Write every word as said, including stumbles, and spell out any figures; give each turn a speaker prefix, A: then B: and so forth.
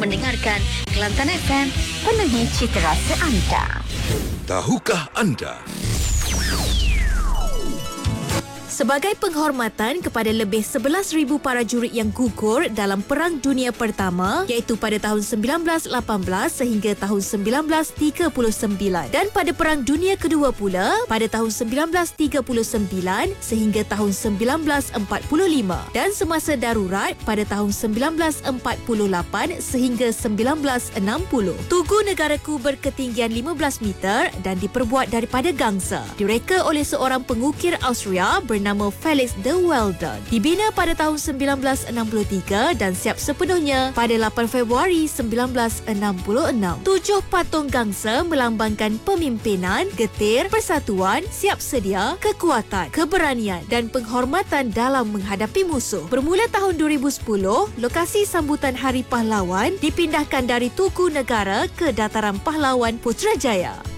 A: mendengarkan Kelantan F M, penuhi cita rasa anda.
B: Tahukah anda?
C: Sebagai penghormatan kepada lebih sebelas ribu prajurit yang gugur dalam Perang Dunia Pertama, iaitu pada tahun sembilan belas lapan belas sehingga tahun sembilan belas tiga puluh sembilan, dan pada Perang Dunia Kedua pula pada tahun sembilan belas tiga puluh sembilan sehingga tahun sembilan belas empat puluh lima, dan semasa darurat pada tahun sembilan belas empat puluh lapan sehingga sembilan belas enam puluh. Tugu negaraku berketinggian lima belas meter dan diperbuat daripada gangsa. Direka oleh seorang pengukir Austria bernama Felix de Welden. Dibina pada tahun sembilan belas enam puluh tiga dan siap sepenuhnya pada lapan Februari sembilan belas enam puluh enam. Tujuh patung gangsa melambangkan pemimpinan, getir, persatuan, siap sedia, kekuatan, keberanian dan penghormatan dalam menghadapi musuh. Bermula tahun dua ribu sepuluh, lokasi sambutan Hari Pahlawan dipindahkan dari Tugu Negara ke Dataran Pahlawan Putrajaya.